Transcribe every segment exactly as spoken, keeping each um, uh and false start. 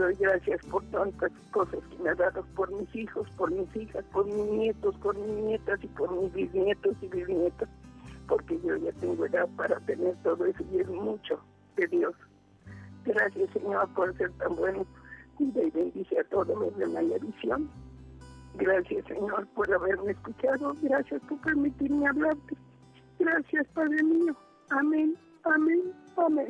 doy gracias por tantas cosas que me has dado, por mis hijos, por mis hijas, por mis nietos, por mis nietas y por mis bisnietos y bisnietas, porque yo ya tengo edad para tener todo eso y es mucho de Dios. Gracias, Señor, por ser tan bueno. Cuida y bendice a todos los de Maya Visión. Gracias, Señor, por haberme escuchado. Gracias por permitirme hablarte. Gracias, Padre mío. Amén, amén, amén.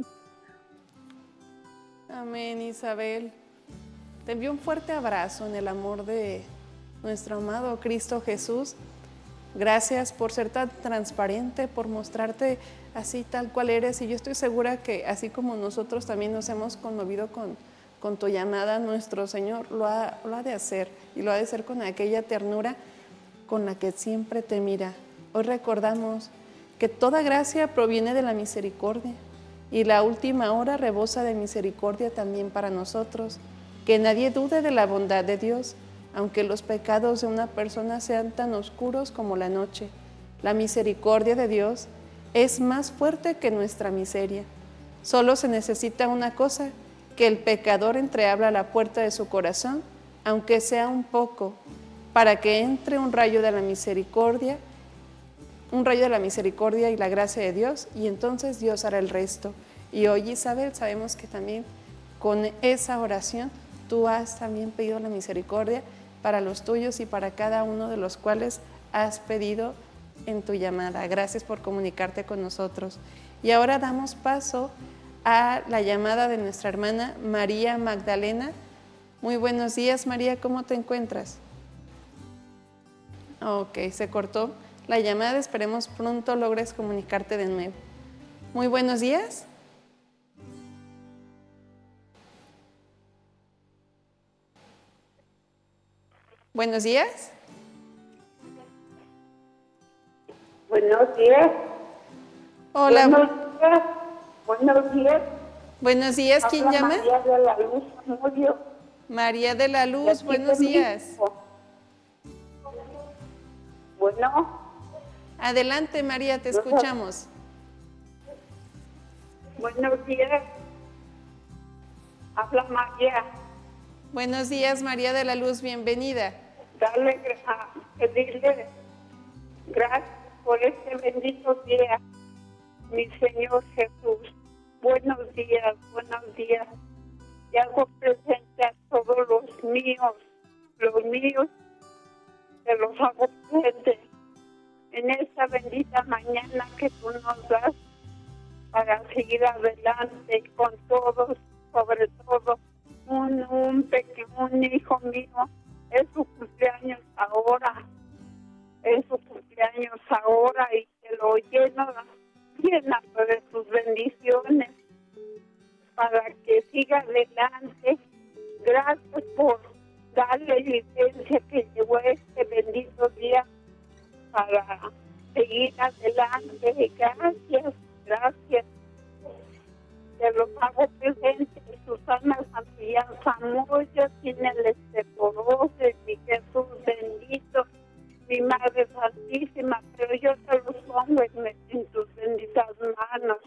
Amén, Isabel. Te envío un fuerte abrazo en el amor de nuestro amado Cristo Jesús. Gracias por ser tan transparente, por mostrarte así tal cual eres. Y yo estoy segura que así como nosotros también nos hemos conmovido con, con tu llamada, nuestro Señor lo ha, lo ha de hacer. Y lo ha de hacer con aquella ternura con la que siempre te mira. Hoy recordamos que toda gracia proviene de la misericordia. Y la última hora rebosa de misericordia también para nosotros. Que nadie dude de la bondad de Dios, aunque los pecados de una persona sean tan oscuros como la noche. La misericordia de Dios es más fuerte que nuestra miseria. Solo se necesita una cosa, que el pecador entreabra la puerta de su corazón, aunque sea un poco, para que entre un rayo de la misericordia un rayo de la misericordia y la gracia de Dios, y entonces Dios hará el resto. Y hoy, Isabel, sabemos que también con esa oración tú has también pedido la misericordia para los tuyos y para cada uno de los cuales has pedido en tu llamada. Gracias por comunicarte con nosotros. Y ahora damos paso a la llamada de nuestra hermana María Magdalena. Muy buenos días, María, ¿cómo te encuentras? Ok, se cortó la llamada, esperemos pronto logres comunicarte de nuevo. Muy buenos días. Buenos días. Buenos días. Hola. Buenos días. Buenos días. Buenos días, ¿quién Habla llama? María de la Luz Zamudio. María de la Luz, buenos días. Bueno. Adelante, María, te escuchamos. Buenos días. Habla María. Buenos días, María de la Luz, bienvenida. Dale a pedirle gracias por este bendito día, mi Señor Jesús. Buenos días, buenos días. Te hago presente a todos los míos, los míos, te los hago presente en esta bendita mañana que tú nos das para seguir adelante con todos, sobre todo un, un pequeño, un hijo mío, es su cumpleaños ahora, es su cumpleaños ahora y te lo lleno, llena de sus bendiciones para que siga adelante. Gracias por darle licencia que llegó este bendito día para seguir adelante. Gracias, gracias. Te los hago presente. Susana Santillán Zamudio, tiene el Esteporoso, mi Jesús bendito, mi Madre Santísima, pero yo te los pongo en, en tus benditas manos.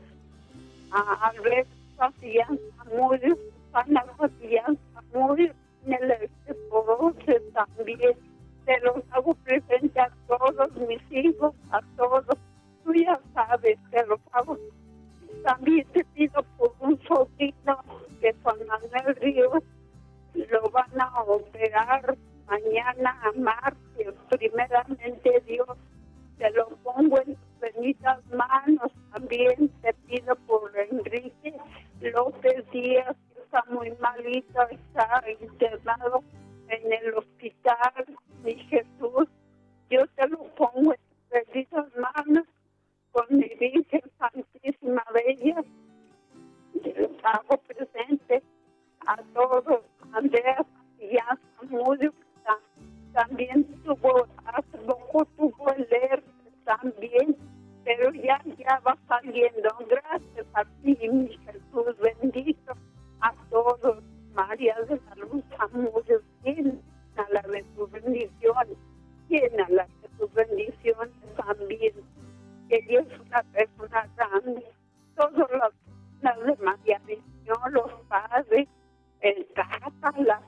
A Alberto Santillán Zamudio, Susana Santillán Zamudio, tiene el Esteporoso también. Te los hago presente a todos mis hijos, a todos. Tú ya sabes, te los hago. También te pido por un sobrino de Juan Manuel Ríos, lo van a operar mañana a martes, primeramente Dios, te lo pongo en tus benditas manos. También te pido por Enrique López Díaz, que está muy malito, está internado en el hospital, mi Jesús, yo te lo pongo en tus benditas manos, con mi Virgen Santísima Bella, te los hago presente a todos. Andrea Santillán Zamudio, también tuvo, hace poco tuvo el herpes también, pero ya, ya va saliendo. Gracias a ti, mi Jesús bendito, a todos. María de la Luz Zamudio, llénala de tus bendiciones, llénala de tus bendiciones también. Que Dios es una persona grande. Todos los, los de María Visión, los padres, el a la